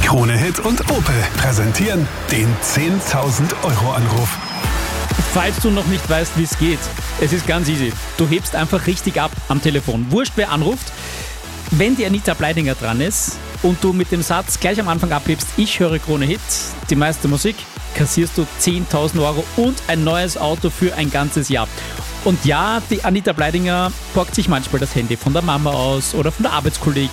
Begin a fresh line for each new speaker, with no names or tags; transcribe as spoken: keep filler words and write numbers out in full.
Krone Hit und Opel präsentieren den zehntausend Euro Anruf.
Falls du noch nicht weißt, wie es geht, es ist ganz easy. Du hebst einfach richtig ab am Telefon. Wurscht, wer anruft. Wenn die Anita Bleidinger dran ist und du mit dem Satz gleich am Anfang abhebst, ich höre Krone Hit, die meiste Musik, kassierst du zehntausend Euro und ein neues Auto für ein ganzes Jahr. Und ja, die Anita Bleidinger borgt sich manchmal das Handy von der Mama aus oder von der Arbeitskollegin